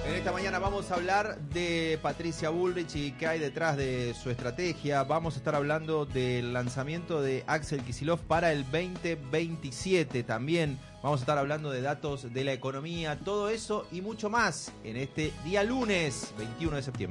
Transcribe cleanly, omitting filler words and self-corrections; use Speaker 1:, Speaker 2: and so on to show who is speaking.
Speaker 1: En esta mañana vamos a hablar de Patricia Bullrich y qué hay detrás de su estrategia. Vamos a estar hablando del lanzamiento de Axel Kicillof para el 2027. También vamos a estar hablando de datos de la economía, todo eso y mucho más en este día lunes 21 de septiembre.